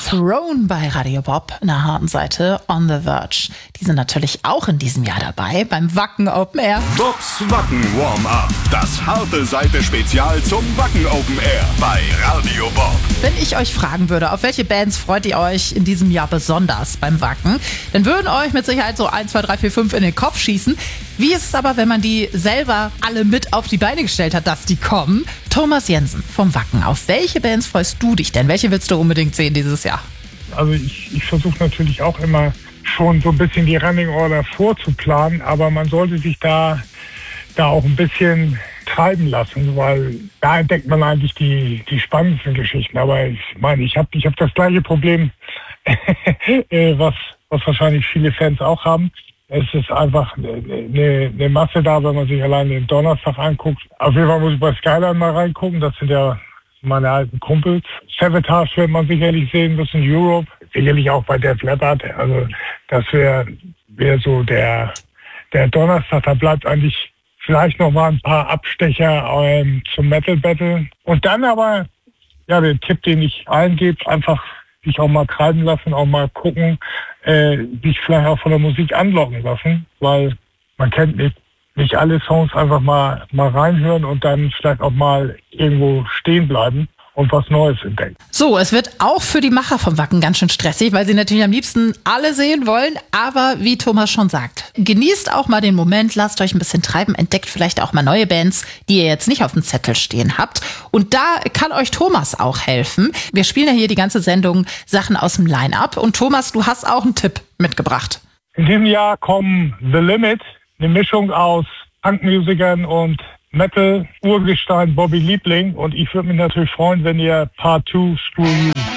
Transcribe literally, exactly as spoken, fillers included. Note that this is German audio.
Throne bei Radio Bob in der harten Seite On the Verge. Die sind natürlich auch in diesem Jahr dabei beim Wacken Open Air. Bobs Wacken Warm-Up. Das harte Seite Spezial zum Wacken Open Air bei Radio Bob. Wenn ich euch fragen würde, auf welche Bands freut ihr euch in diesem Jahr besonders beim Wacken, dann würden euch mit Sicherheit so eins, zwei, drei, vier, fünf in den Kopf schießen. Wie ist es aber, wenn man die selber alle mit auf die Beine gestellt hat, dass die kommen? Thomas Jensen vom Wacken. Auf welche Bands freust du dich denn? Welche willst du unbedingt sehen dieses Jahr? Also ich, ich versuche natürlich auch immer schon so ein bisschen die Running Order vorzuplanen, aber man sollte sich da, da auch ein bisschen treiben lassen, weil da entdeckt man eigentlich die, die spannendsten Geschichten. Aber ich meine, ich habe ich hab das gleiche Problem, was, was wahrscheinlich viele Fans auch haben. Es ist einfach eine, eine Masse da, wenn man sich allein den Donnerstag anguckt. Auf jeden Fall muss ich bei Skyline mal reingucken. Das sind ja meine alten Kumpels. Savatage wird man sicherlich sehen müssen. Europe. Sicherlich auch bei Def Leppard. Also das wäre wär so der, der Donnerstag. Da bleibt eigentlich vielleicht noch mal ein paar Abstecher ähm, zum Metal Battle. Und dann aber, ja, der Tipp, den ich allen gebe, einfach sich auch mal treiben lassen, auch mal gucken, äh, sich vielleicht auch von der Musik anlocken lassen, weil man kennt nicht, nicht alle Songs, einfach mal, mal reinhören und dann vielleicht auch mal irgendwo stehen bleiben und was Neues entdecken. So, es wird auch für die Macher vom Wacken ganz schön stressig, weil sie natürlich am liebsten alle sehen wollen. Aber wie Thomas schon sagt, genießt auch mal den Moment, lasst euch ein bisschen treiben, entdeckt vielleicht auch mal neue Bands, die ihr jetzt nicht auf dem Zettel stehen habt. Und da kann euch Thomas auch helfen. Wir spielen ja hier die ganze Sendung Sachen aus dem Line-Up. Und Thomas, du hast auch einen Tipp mitgebracht. In diesem Jahr kommen The Limit, eine Mischung aus Punkmusikern und Metal, Urgestein Bobby Liebling, und ich würde mich natürlich freuen, wenn ihr Part zwei Screw You